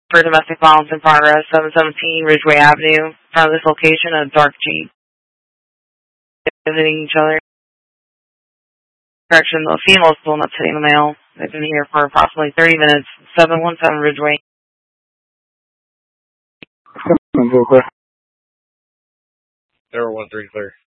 For domestic violence in progress, 717 Ridgeway Avenue. In front of this location, a dark Jeep. Visiting each other. Correction, the female is still not sitting in the male. They've been here for approximately 30 minutes. 717 Ridgeway. Clear. 013 clear.